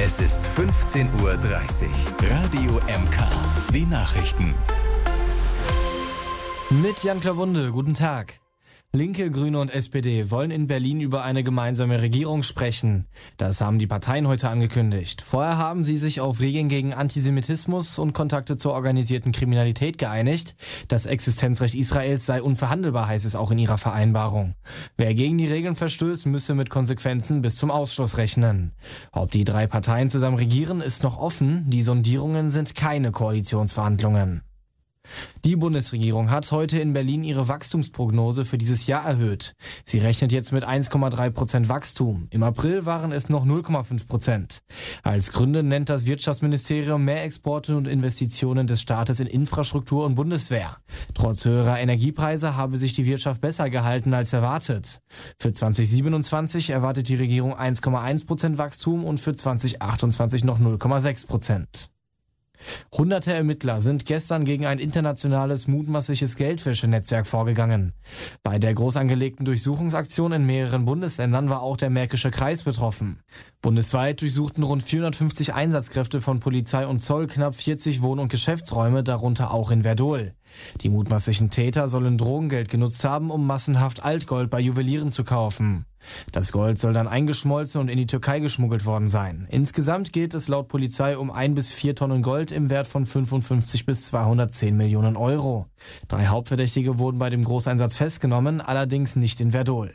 Es ist 15:30 Uhr. Radio MK. Die Nachrichten. Mit Jan Klawunde, guten Tag. Linke, Grüne und SPD wollen in Berlin über eine gemeinsame Regierung sprechen. Das haben die Parteien heute angekündigt. Vorher haben sie sich auf Regeln gegen Antisemitismus und Kontakte zur organisierten Kriminalität geeinigt. Das Existenzrecht Israels sei unverhandelbar, heißt es auch in ihrer Vereinbarung. Wer gegen die Regeln verstößt, müsse mit Konsequenzen bis zum Ausschluss rechnen. Ob die drei Parteien zusammen regieren, ist noch offen. Die Sondierungen sind keine Koalitionsverhandlungen. Die Bundesregierung hat heute in Berlin ihre Wachstumsprognose für dieses Jahr erhöht. Sie rechnet jetzt mit 1,3% Wachstum. Im April waren es noch 0,5%. Als Gründe nennt das Wirtschaftsministerium mehr Exporte und Investitionen des Staates in Infrastruktur und Bundeswehr. Trotz höherer Energiepreise habe sich die Wirtschaft besser gehalten als erwartet. Für 2027 erwartet die Regierung 1,1% Wachstum und für 2028 noch 0,6%. Hunderte Ermittler sind gestern gegen ein internationales mutmaßliches Geldwäschenetzwerk vorgegangen. Bei der groß angelegten Durchsuchungsaktion in mehreren Bundesländern war auch der Märkische Kreis betroffen. Bundesweit durchsuchten rund 450 Einsatzkräfte von Polizei und Zoll knapp 40 Wohn- und Geschäftsräume, darunter auch in Werdohl. Die mutmaßlichen Täter sollen Drogengeld genutzt haben, um massenhaft Altgold bei Juwelieren zu kaufen. Das Gold soll dann eingeschmolzen und in die Türkei geschmuggelt worden sein. Insgesamt geht es laut Polizei um 1 bis 4 Tonnen Gold im Wert von 55 bis 210 Millionen Euro. 3 Hauptverdächtige wurden bei dem Großeinsatz festgenommen, allerdings nicht in Werdohl.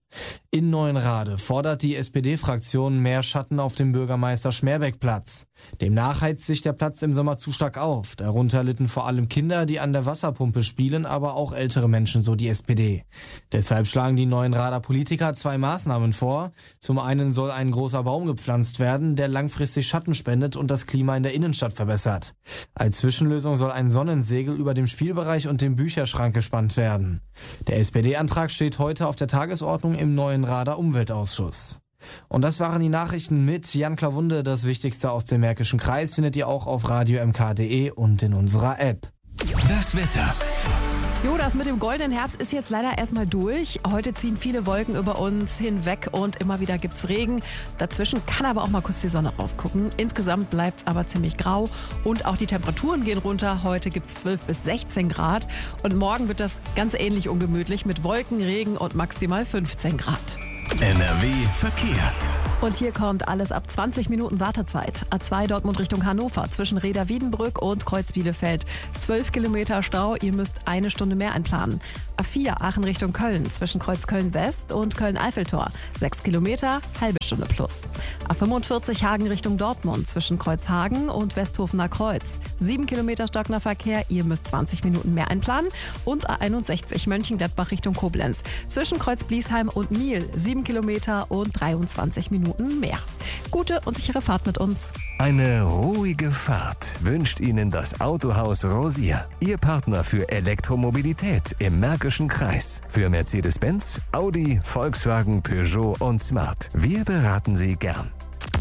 In Neuenrade fordert die SPD-Fraktion mehr Schatten auf dem Bürgermeister-Schmerbeck-Platz. Demnach heizt sich der Platz im Sommer zu stark auf. Darunter litten vor allem Kinder, die an der Wasserpumpe spielen, aber auch ältere Menschen, so die SPD. Deshalb schlagen die Neuenrader Politiker 2 Maßnahmen vor. Zum einen soll ein großer Baum gepflanzt werden, der langfristig Schatten spendet und das Klima in der Innenstadt verbessert. Als Zwischenlösung soll ein Sonnensegel über dem Spielbereich und dem Bücherschrank gespannt werden. Der SPD-Antrag steht heute auf der Tagesordnung im Neuenrader Umweltausschuss. Und das waren die Nachrichten mit Jan Klawunde. Das Wichtigste aus dem Märkischen Kreis findet ihr auch auf radiomk.de und in unserer App. Das Wetter. Jo, das mit dem goldenen Herbst ist jetzt leider erstmal durch. Heute ziehen viele Wolken über uns hinweg und immer wieder gibt's Regen. Dazwischen kann aber auch mal kurz die Sonne rausgucken. Insgesamt bleibt's aber ziemlich grau und auch die Temperaturen gehen runter. Heute gibt's 12 bis 16 Grad und morgen wird das ganz ähnlich ungemütlich mit Wolken, Regen und maximal 15 Grad. NRW Verkehr. Und hier kommt alles ab 20 Minuten Wartezeit. A2 Dortmund Richtung Hannover zwischen Reda-Wiedenbrück und Kreuz-Bielefeld. 12 Kilometer Stau, ihr müsst 1 Stunde mehr einplanen. A4 Aachen Richtung Köln zwischen Kreuz Köln-West und Köln-Eiffeltor. 6 Kilometer, halbe Stunde plus. A45 Hagen Richtung Dortmund zwischen Kreuzhagen und Westhofener Kreuz. 7 Kilometer stockender Verkehr, ihr müsst 20 Minuten mehr einplanen. Und A61 Mönchengladbach Richtung Koblenz zwischen Kreuz-Bliesheim und Miel. 7 Kilometer und 23 Minuten mehr. Gute und sichere Fahrt mit uns. Eine ruhige Fahrt wünscht Ihnen das Autohaus Rosier. Ihr Partner für Elektromobilität im Märkischen Kreis. Für Mercedes-Benz, Audi, Volkswagen, Peugeot und Smart. Wir beraten Sie gern.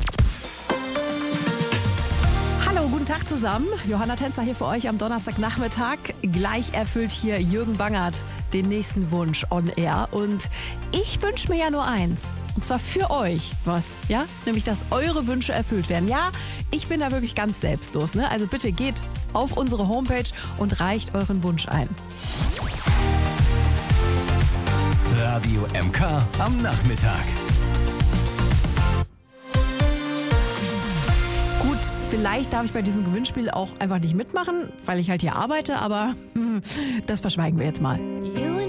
Hallo, guten Tag zusammen. Johanna Tänzer hier für euch am Donnerstagnachmittag. Gleich erfüllt hier Jürgen Bangert den nächsten Wunsch on air. Und ich wünsche mir ja nur eins. Und zwar für euch was, ja? Nämlich, dass eure Wünsche erfüllt werden. Ja, ich bin da wirklich ganz selbstlos, ne? Also bitte geht auf unsere Homepage und reicht euren Wunsch ein. Radio MK am Nachmittag. Gut, vielleicht darf ich bei diesem Gewinnspiel auch einfach nicht mitmachen, weil ich halt hier arbeite, aber das verschweigen wir jetzt mal.